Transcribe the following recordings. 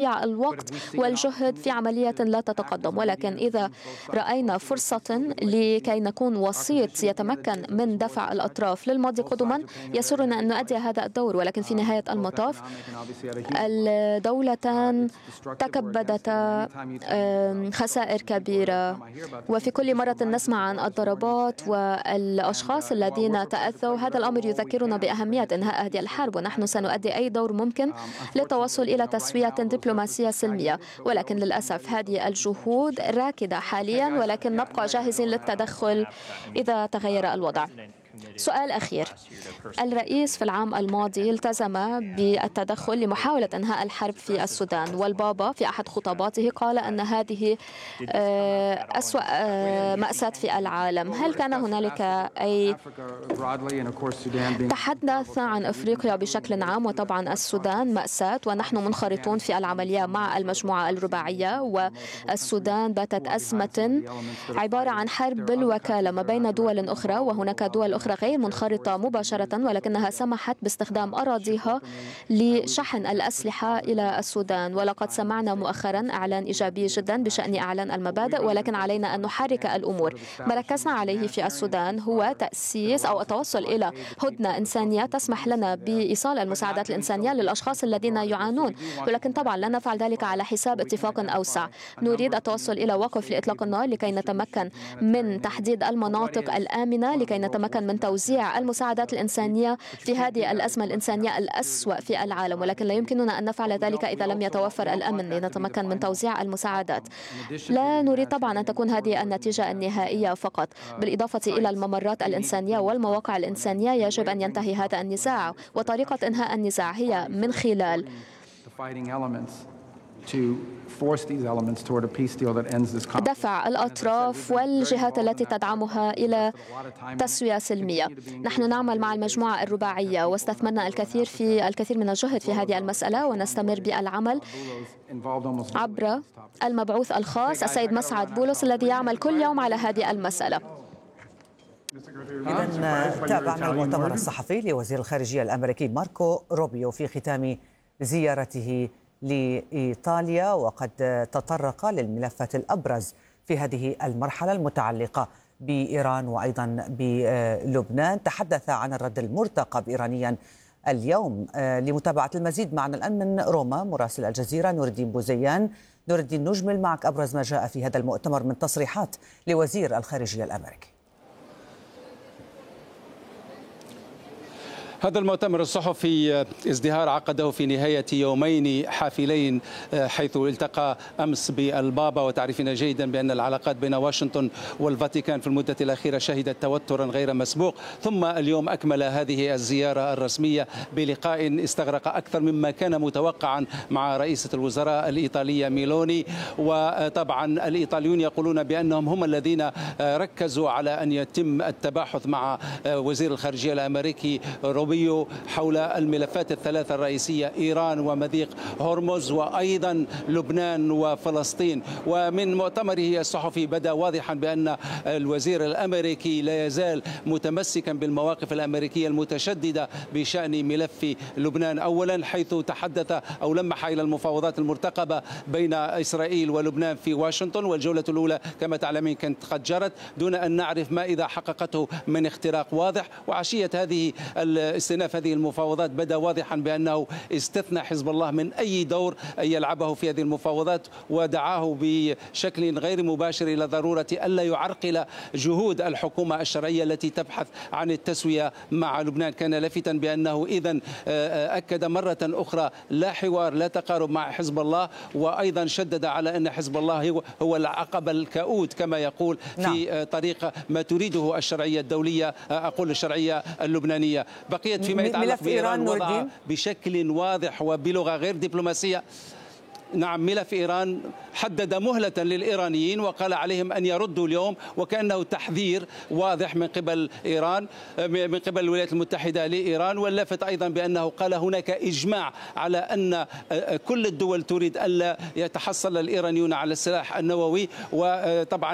تضيع الوقت والجهد في عملية لا تتقدم. ولكن إذا رأينا فرصة لكي نكون وسيط يتمكن من دفع الأطراف للماضي قدما، يسرنا أن نؤدي هذا الدور. ولكن في نهاية المطاف الدولتان تكبدتا خسائر كبيرة، وفي كل مرة نسمع عن الضربات والأشخاص الذين تأذوا. هذا الأمر يذكرنا بأهمية إنهاء هذه الحرب، ونحن سنؤدي أي دور ممكن للتوصل إلى تسوية دبلوماسية سلمية. ولكن للأسف هذه الجهود راكدة حاليا، ولكن نبقى جاهزين للتدخل إذا تغير الوضع. سؤال أخير: الرئيس في العام الماضي التزم بالتدخل لمحاولة إنهاء الحرب في السودان، والبابا في أحد خطاباته قال أن هذه أسوأ مأساة في العالم. هل كان هنالك أي تحدث عن أفريقيا بشكل عام وطبعا السودان مأساة، ونحن منخرطون في العملية مع المجموعة الرباعية، والسودان باتت أزمة عبارة عن حرب بالوكالة ما بين دول أخرى، وهناك دول أخرى غير منخرطة مباشرة ولكنها سمحت باستخدام أراضيها لشحن الأسلحة إلى السودان. ولقد سمعنا مؤخرا إعلان إيجابي جدا بشأن إعلان المبادئ، ولكن علينا أن نحرك الأمور. ما ركزنا عليه في السودان هو تأسيس أو التوصل إلى هدنة إنسانية تسمح لنا بإيصال المساعدات الإنسانية للأشخاص الذين يعانون، ولكن طبعا لا نفعل ذلك على حساب اتفاق أوسع. نريد التوصل إلى وقف لإطلاق النار لكي نتمكن من تحديد المناطق الآمنة، لكي نتمكن من توزيع المساعدات الإنسانية في هذه الأزمة الإنسانية الأسوأ في العالم. ولكن لا يمكننا أن نفعل ذلك إذا لم يتوفر الأمن لنتمكن من توزيع المساعدات. لا نريد طبعا أن تكون هذه النتيجة النهائية فقط. بالإضافة إلى الممرات الإنسانية والمواقع الإنسانية يجب أن ينتهي هذا النزاع، وطريقة إنهاء النزاع هي من خلال دفع الأطراف والجهات التي تدعمها إلى تسوية سلمية. نحن نعمل مع المجموعة الرباعية واستثمرنا الكثير من الجهد في هذه المسألة، ونستمر بالعمل عبر المبعوث الخاص السيد مسعد بولس الذي يعمل كل يوم على هذه المسألة. إذن تابعنا المؤتمر الصحفي لوزير الخارجية الأمريكي ماركو روبيو في ختام زيارته لإيطاليا، وقد تطرق للملفات الأبرز في هذه المرحلة المتعلقة بإيران وأيضا بلبنان. تحدث عن الرد المرتقب إيرانيا اليوم. لمتابعة المزيد معنا الآن من روما مراسل الجزيرة نور الدين بوزيان. نور الدين، نجمل معك أبرز ما جاء في هذا المؤتمر من تصريحات لوزير الخارجية الأمريكي. هذا المؤتمر الصحفي ازدهار عقده في نهاية يومين حافلين، حيث التقى أمس بالبابا، وتعرفين جيدا بأن العلاقات بين واشنطن والفاتيكان في المدة الأخيرة شهدت توترا غير مسبوق. ثم اليوم أكمل هذه الزيارة الرسمية بلقاء استغرق أكثر مما كان متوقعا مع رئيسة الوزراء الإيطالية ميلوني. وطبعا الإيطاليون يقولون بأنهم هم الذين ركزوا على أن يتم التباحث مع وزير الخارجية الأمريكي روبيو حول الملفات الثلاثة الرئيسية: إيران ومضيق هرمز وأيضا لبنان وفلسطين. ومن مؤتمره الصحفي بدا واضحا بأن الوزير الأمريكي لا يزال متمسكا بالمواقف الأمريكية المتشددة بشأن ملف لبنان أولا، حيث تحدث أو لمح إلى المفاوضات المرتقبة بين إسرائيل ولبنان في واشنطن، والجولة الأولى كما تعلمين كانت قد جرت دون أن نعرف ما إذا حققته من اختراق واضح. وعشية استئناف هذه المفاوضات بدا واضحا بأنه استثنى حزب الله من أي دور يلعبه في هذه المفاوضات، ودعاه بشكل غير مباشر إلى ضرورة ألا يعرقل جهود الحكومة الشرعية التي تبحث عن التسوية مع لبنان. كان لافتا بأنه إذن أكد مرة أخرى لا حوار لا تقارب مع حزب الله، وأيضا شدد على أن حزب الله هو العقبة الكؤود كما يقول في طريق ما تريده الشرعية الدولية، أقول الشرعية اللبنانية. بقيت فيما يتعلق بإيران وضع بشكل واضح وبلغة غير دبلوماسية. نعم، ملف إيران حدد مهلة للإيرانيين وقال عليهم أن يردوا اليوم، وكأنه تحذير واضح من قبل إيران، من قبل الولايات المتحدة لإيران. واللافت أيضا بأنه قال هناك إجماع على أن كل الدول تريد ألا يتحصل الإيرانيون على السلاح النووي. وطبعا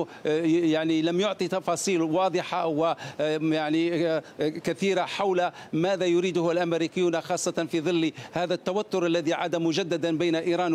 لم يعطي تفاصيل واضحة ويعني كثيرة حول ماذا يريده الأمريكيون، خاصة في ظل هذا التوتر الذي عاد مجددا بين إيران